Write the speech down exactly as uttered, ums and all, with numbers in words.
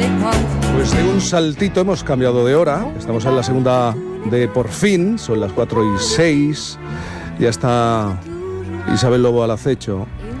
Pues de un saltito hemos cambiado de hora. Estamos en la segunda de Por Fin. Son las cuatro y seis. Ya está Isabel Lobo al acecho